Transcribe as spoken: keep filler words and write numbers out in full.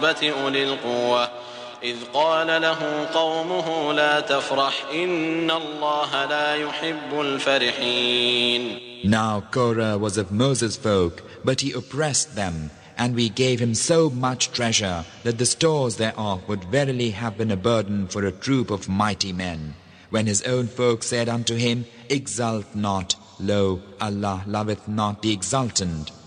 أولي القوة إذ قال له قومه لا تفرح إن الله لا يحب الفرحين. Now Korah was of Moses' folk, but he oppressed them, and we gave him so much treasure that the stores thereof would verily have been a burden for a troop of mighty men. When his own folk said unto him, Exult not, lo, Allah loveth not the exultant.